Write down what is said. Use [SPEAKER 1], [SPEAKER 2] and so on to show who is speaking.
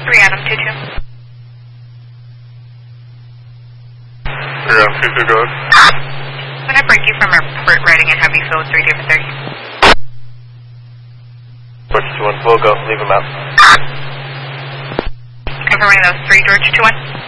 [SPEAKER 1] 3 Adam 22.
[SPEAKER 2] 3 Adam 22, go ahead.
[SPEAKER 1] I'm going to break you from our port riding in heavy field 3 David 30.
[SPEAKER 2] George 2-1, we'll go, leave him out.
[SPEAKER 1] Confirming those 3 George 2-1.